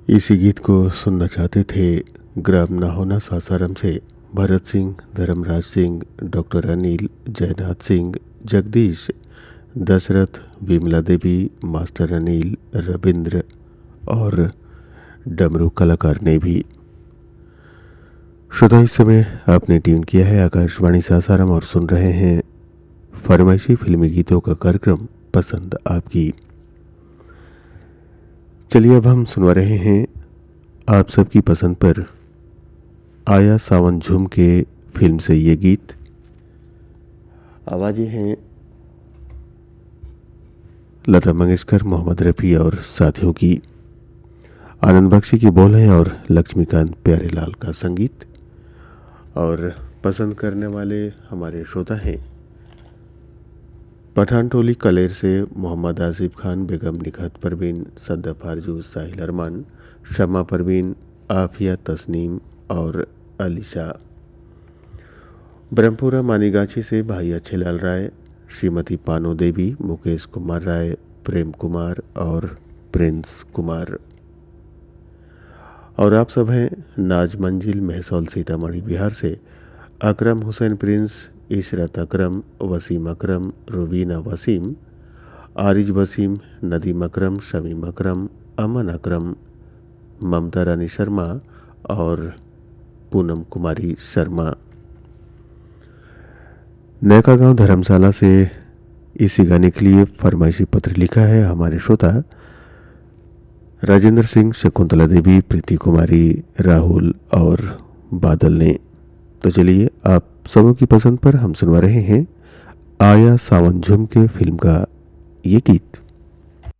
इसी गीत को सुनना चाहते थे ग्राम ना होना सासाराम से भरत सिंह, धर्मराज सिंह, डॉक्टर अनिल, जयनाथ सिंह, जगदीश, दशरथ, विमला देवी, मास्टर अनिल, रविंद्र और डमरू कलाकार ने भी। श्रोता, इस समय आपने ट्यून किया है आकाशवाणी सासाराम और सुन रहे हैं फरमाइशी फिल्मी गीतों का कार्यक्रम पसंद आपकी। चलिए अब हम सुनवा रहे हैं आप सबकी पसंद पर आया सावन झूम के फिल्म से ये गीत। आवाज़ें हैं लता मंगेशकर, मोहम्मद रफ़ी और साथियों की। आनंद बख्शी की बोल है और लक्ष्मीकांत प्यारेलाल का संगीत। और पसंद करने वाले हमारे श्रोता हैं पठान टोली कलेर से मोहम्मद आसिफ खान, बेगम निखात परवीन, सद्दाफ आरजू, साहिल अरमान, शमा परवीन, आफिया तस्नीम और अलीशा। ब्रह्मपुरा मानीगाछी से भाई अच्छेलाल राय, श्रीमती पानो देवी, मुकेश कुमार राय, प्रेम कुमार और प्रिंस कुमार। और आप सब हैं नाज मंजिल, महसौल, सीतामढ़ी बिहार से अकरम हुसैन प्रिंस, इशरत अकरम, वसीम अकरम, रुबीना वसीम, आरिज वसीम, नदीम अकरम, शमीम अकरम, अमन अकरम, ममता रानी शर्मा और पूनम कुमारी शर्मा। नैका गांव धर्मशाला से इसी गाने के लिए फरमाइशी पत्र लिखा है हमारे श्रोता राजेंद्र सिंह, शकुंतला देवी, प्रीति कुमारी, राहुल और बादल ने। तो चलिए आप सबों की पसंद पर हम सुनवा रहे हैं आया सावन झूम के फिल्म का ये गीत।